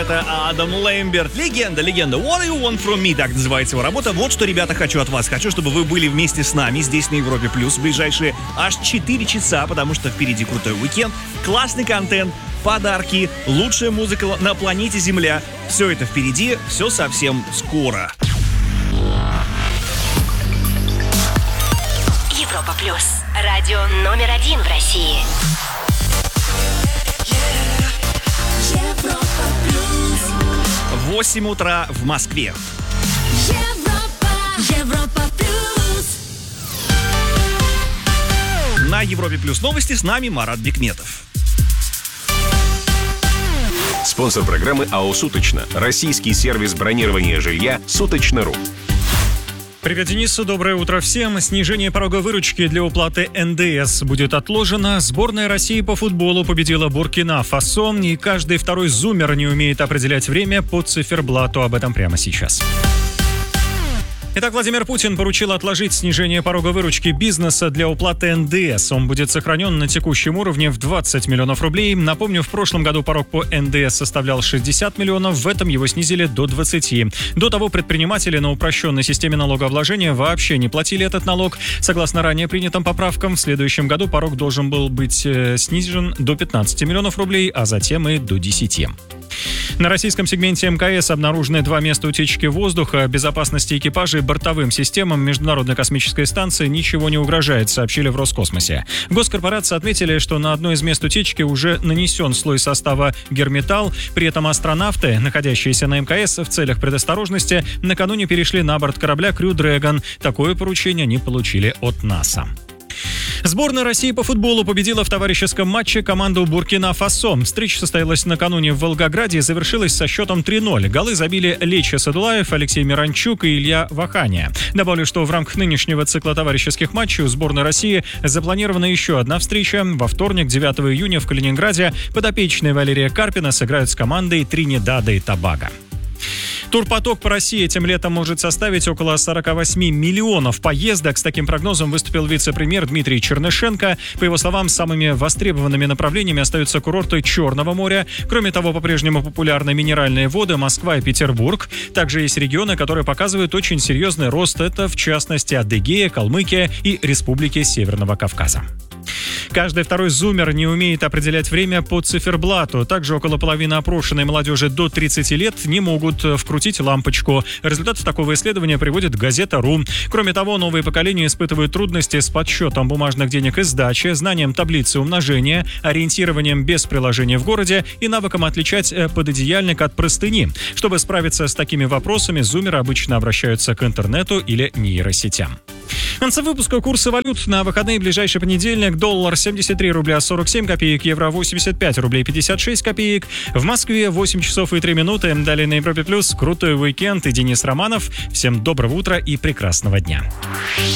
это Адам Лэмберт. Легенда. What do you want from me? Так называется его работа. Вот что, ребята, хочу от вас. Хочу, чтобы вы были вместе с нами здесь на Европе Плюс в ближайшие аж 4 часа, потому что впереди крутой уикенд, классный контент, подарки, лучшая музыка на планете Земля. Все это впереди, все совсем скоро. Европа Плюс. Радио номер 1 в России. Европа Плюс. 8 утра в Москве. Европа Плюс. На Европе Плюс новости с нами Марат Бекметов. Спонсор программы АО «Суточно». Российский сервис бронирования жилья «Суточно.ру». Привет, Денис, доброе утро всем. Снижение порога выручки для уплаты НДС будет отложено. Сборная России по футболу победила Буркина-Фасо, и каждый второй зумер не умеет определять время по циферблату. Об этом прямо сейчас. Итак, Владимир Путин поручил отложить снижение порога выручки бизнеса для уплаты НДС. Он будет сохранен на текущем уровне в 20 миллионов рублей. Напомню, в прошлом году порог по НДС составлял 60 миллионов, в этом его снизили до 20. До того предприниматели на упрощенной системе налогообложения вообще не платили этот налог. Согласно ранее принятым поправкам, в следующем году порог должен был быть снижен до 15 миллионов рублей, а затем и до 10. На российском сегменте МКС обнаружены 2 места утечки воздуха. Безопасности экипажа и бортовым системам Международной космической станции ничего не угрожает, сообщили в Роскосмосе. В госкорпорации отметили, что на одно из мест утечки уже нанесен слой состава герметал. При этом астронавты, находящиеся на МКС, в целях предосторожности накануне перешли на борт корабля Crew Dragon. Такое поручение они получили от НАСА. Сборная России по футболу победила в товарищеском матче команду Буркина-Фасо. Встреча состоялась накануне в Волгограде и завершилась со счетом 3-0. Голы забили Лечо Садулаев, Алексей Миранчук и Илья Ваханя. Добавлю, что в рамках нынешнего цикла товарищеских матчей у сборной России запланирована еще одна встреча. Во вторник, 9 июня, в Калининграде подопечные Валерия Карпина сыграют с командой Тринидада и Тобаго. Турпоток по России этим летом может составить около 48 миллионов поездок. С таким прогнозом выступил вице-премьер Дмитрий Чернышенко. По его словам, самыми востребованными направлениями остаются курорты Черного моря. Кроме того, по-прежнему популярны минеральные воды Москва и Петербург. Также есть регионы, которые показывают очень серьезный рост. Это, в частности, Адыгея, Калмыкия и республики Северного Кавказа. Каждый второй зумер не умеет определять время по циферблату. Также около половины опрошенной молодежи до 30 лет не могут вкрутить лампочку. Результаты такого исследования приводит газета.ру. Кроме того, новые поколения испытывают трудности с подсчетом бумажных денег и сдачи, знанием таблицы умножения, ориентированием без приложения в городе и навыком отличать пододеяльник от простыни. Чтобы справиться с такими вопросами, зумеры обычно обращаются к интернету или нейросетям. В конце выпуска курсы валют на выходные. Ближайший понедельник: доллар 73 рубля 47 копеек, евро 85 рублей 56 копеек. В Москве 8 часов и 3 минуты. Далее на Европе Плюс крутой уикенд и Денис Романов. Всем доброго утра и прекрасного дня.